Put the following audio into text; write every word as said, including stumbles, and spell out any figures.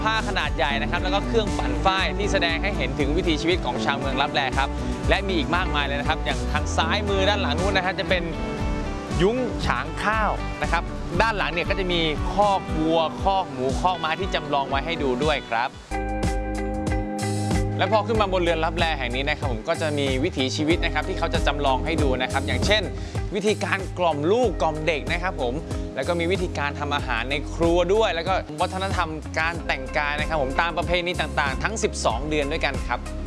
ผ้าขนาดใหญ่นะครับแล้วก็เครื่องปั่นฝ้ายที่แสดงให้เห็นถึงวิถีชีวิตของชาวเมืองลับแลครับและมีอีกมากมายเลยนะครับอย่างทางซ้ายมือด้านหลังนู้นนะฮะจะเป็นยุ้งฉางข้าวนะครับด้านหลังเนี่ยก็จะมีคอกวัวคอกหมูคอกม้าที่จำลองไว้ให้ดูด้วยครับและพอขึ้นมาบนเรือนลับแลแห่งนี้นะครับผมก็จะมีวิถีชีวิตนะครับที่เขาจะจำลองให้ดูนะครับอย่างเช่นวิธีการกล่อมลูกกล่อมเด็กนะครับผมแล้วก็มีวิธีการทำอาหารในครัวด้วยแล้วก็วัฒนธรรมการแต่งกายนะครับผมตามประเพณีต่างๆทั้งสิบสองเดือนด้วยกันครับ